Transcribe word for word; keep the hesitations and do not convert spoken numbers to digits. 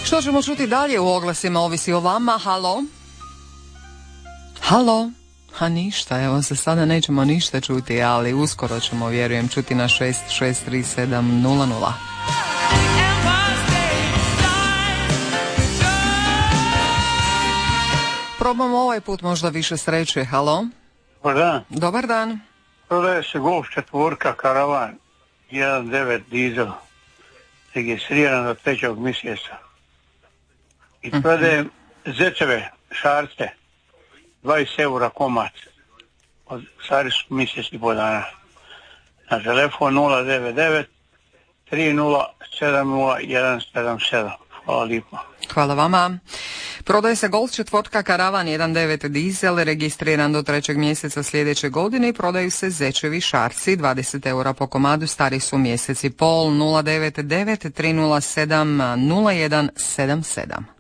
Što ćemo čuti dalje u oglasima, ovisi o vama. Halo? Halo? A ništa, evo se sada nećemo ništa čuti, ali uskoro ćemo, vjerujem, čuti na šest šest tri sedam nula nula. Probamo ovaj put možda više sreće. Halo? Dobar dan. Dobar dan. Prodaje se Golf četvorka Karavan jedan devet dizel, registriran do trećeg mjeseca. I prodaje zečeve, šarce, dvadeset eura komad, od stari su mjesec i po dana. Na telefon nula devet devet tri nula sedam nula jedan sedam sedam. Hvala lijepo. Hvala vama. Prodaje se Golf četvorka Karavan jedan devet dizel, registriran do trećeg mjeseca sljedeće godine i prodaju se zečevi šarci, dvadeset eura po komadu, stari su mjesec i pol. Nula devet devet tri nula sedam nula jedan sedam sedam.